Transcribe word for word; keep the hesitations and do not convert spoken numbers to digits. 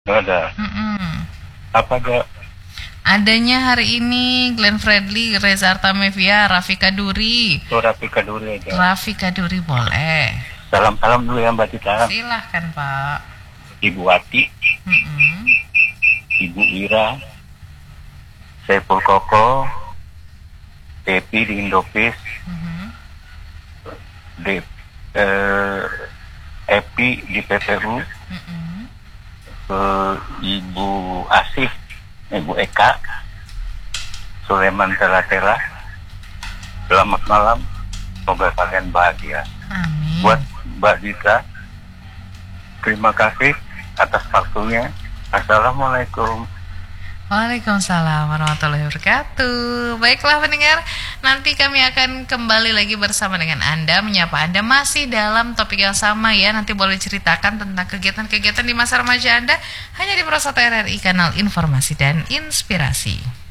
Nggak ada. Mm-mm. Apa gak? Adanya hari ini Glenn Fredly, Reza Artamevia, Raffi Kaduri. Oh, Raffi Kaduri aja. Raffi Kaduri boleh. Salam-salam dulu ya Mbak Tita. Silahkan Pak. Ibu Wati, Mm-mm. Ibu Ira, Saiful Koko, Depi di Indopis, Mhm. De, eh, Epi di P P U, Mm-mm. ke Ibu Asih, Ibu Eka, Sulaiman Tela-Tela. Selamat malam, semoga kalian bahagia. Amin. Buat Mbak Dita, terima kasih atas waktunya. Assalamualaikum. Waalaikumsalam warahmatullahi wabarakatuh. Baiklah pendengar, nanti kami akan kembali lagi bersama dengan Anda, menyapa Anda masih dalam topik yang sama ya. Nanti boleh ceritakan tentang kegiatan-kegiatan di masa remaja Anda hanya di Prosata R R I, kanal informasi dan inspirasi.